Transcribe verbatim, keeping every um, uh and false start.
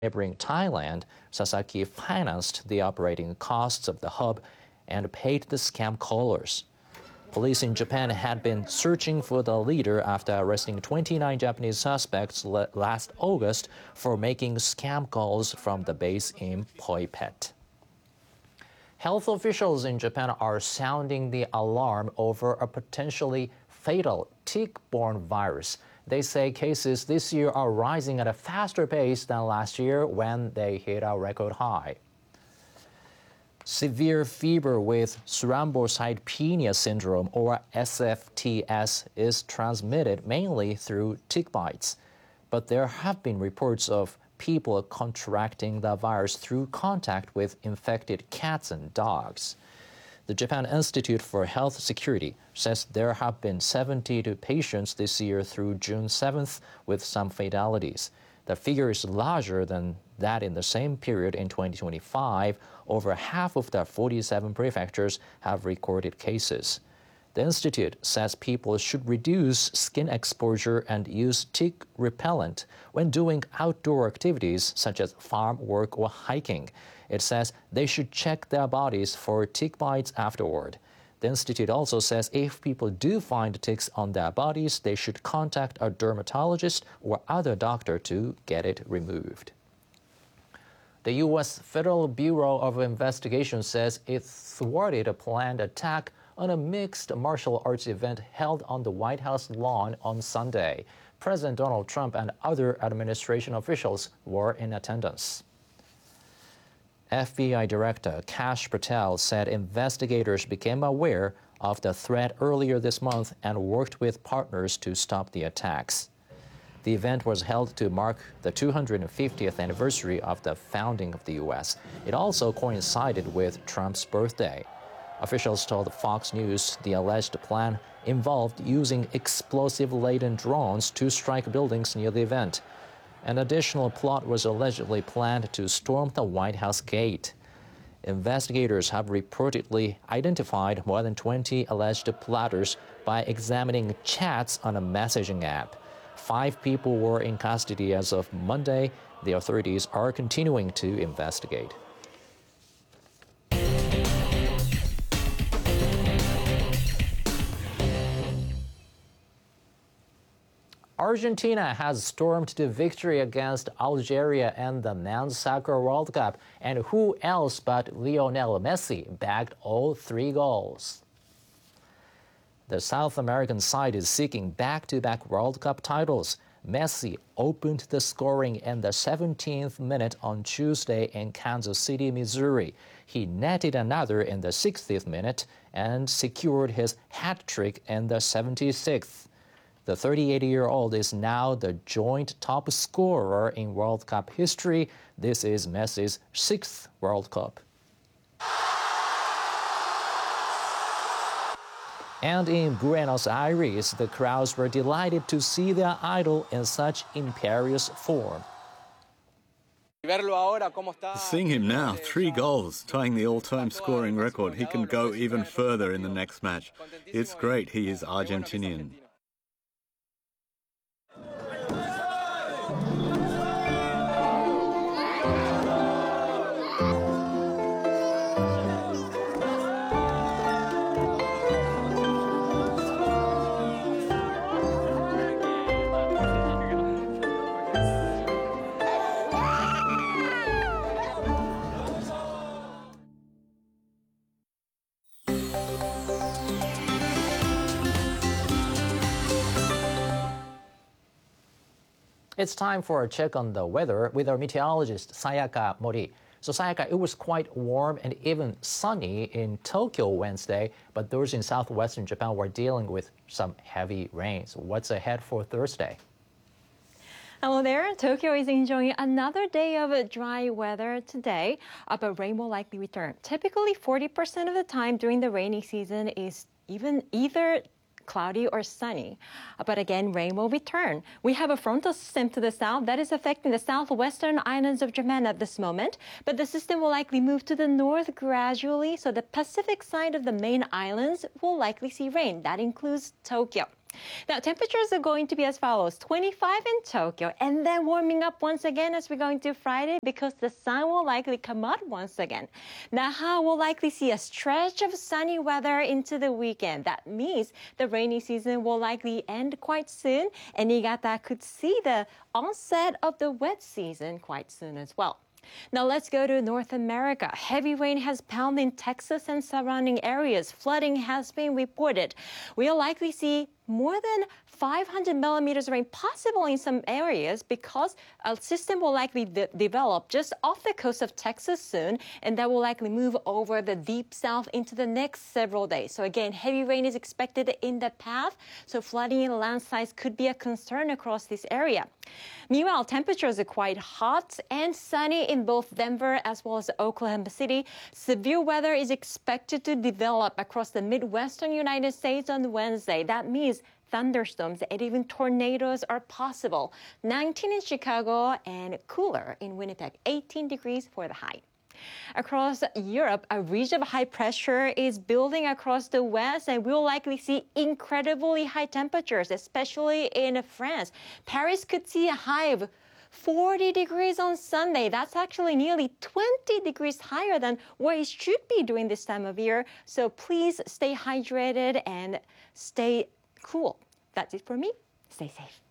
neighboring Thailand, Sasaki financed the operating costs of the hub and paid the scam callers. Police in Japan had been searching for the leader after arresting twenty-nine Japanese suspects last August for making scam calls from the base in Poipet. Health officials in Japan are sounding the alarm over a potentially fatal tick-borne virus. They say cases this year are rising at a faster pace than last year when they hit a record high. Severe fever with thrombocytopenia syndrome, or S F T S, is transmitted mainly through tick bites. But there have been reports of people contracting the virus through contact with infected cats and dogs. The Japan Institute for Health Security says there have been seventy-two patients this year through June seventh, with some fatalities. The figure is larger than that in the same period in twenty twenty-five. Over half of the forty-seven prefectures have recorded cases. The institute says people should reduce skin exposure and use tick repellent when doing outdoor activities such as farm work or hiking. It says they should check their bodies for tick bites afterward. The institute also says if people do find ticks on their bodies, they should contact a dermatologist or other doctor to get it removed. The U S Federal Bureau of Investigation says it thwarted a planned attack on a mixed martial arts event held on the White House lawn on Sunday. President Donald Trump and other administration officials were in attendance. F B I Director Kash Patel said investigators became aware of the threat earlier this month and worked with partners to stop the attacks. The event was held to mark the two hundred fiftieth anniversary of the founding of the U S. It also coincided with Trump's birthday. Officials told Fox News the alleged plan involved using explosive-laden drones to strike buildings near the event. An additional plot was allegedly planned to storm the White House gate. Investigators have reportedly identified more than twenty alleged plotters by examining chats on a messaging app. Five people were in custody as of Monday. The authorities are continuing to investigate. Argentina has stormed to victory against Algeria in the Men's Soccer World Cup, and who else but Lionel Messi bagged all three goals. The South American side is seeking back-to-back World Cup titles. Messi opened the scoring in the seventeenth minute on Tuesday in Kansas City, Missouri. He netted another in the sixtieth minute and secured his hat trick in the seventy-sixth. The thirty-eight-year-old is now the joint top scorer in World Cup history. This is Messi's sixth World Cup. And in Buenos Aires, the crowds were delighted to see their idol in such imperious form. Seeing him now, three goals, tying the all-time scoring record. He can go even further in the next match. It's great, he is Argentinian. It's time for a check on the weather with our meteorologist, Sayaka Mori. So Sayaka, it was quite warm and even sunny in Tokyo Wednesday, but those in southwestern Japan were dealing with some heavy rains. What's ahead for Thursday? Hello there. Tokyo is enjoying another day of dry weather today, uh, but rain will likely return. Typically, forty percent of the time during the rainy season is even either cloudy or sunny. But again, rain will return. We have a frontal system to the south that is affecting the southwestern islands of Japan at this moment, but the system will likely move to the north gradually, so the Pacific side of the main islands will likely see rain. That includes Tokyo. Now, temperatures are going to be as follows. twenty-five in Tokyo, and then warming up once again as we go into Friday because the sun will likely come out once again. Naha will likely see a stretch of sunny weather into the weekend. That means the rainy season will likely end quite soon, and Niigata could see the onset of the wet season quite soon as well. Now let's go to North America. Heavy rain has pounded in Texas and surrounding areas. Flooding has been reported. We'll likely see more than five hundred millimeters of rain possible in some areas because a system will likely de- develop just off the coast of Texas soon, and that will likely move over the deep south into the next several days. So again, heavy rain is expected in the path, so flooding and landslides could be a concern across this area. Meanwhile, temperatures are quite hot and sunny in both Denver as well as Oklahoma City. Severe weather is expected to develop across the Midwestern United States on Wednesday. That means thunderstorms and even tornadoes are possible. nineteen in Chicago and cooler in Winnipeg, eighteen degrees for the high. Across Europe, a region of high pressure is building across the west, and we'll likely see incredibly high temperatures, especially in France. Paris could see a high of forty degrees on Sunday. That's actually nearly twenty degrees higher than what it should be during this time of year. So please stay hydrated and stay cool. That's it for me. Stay safe.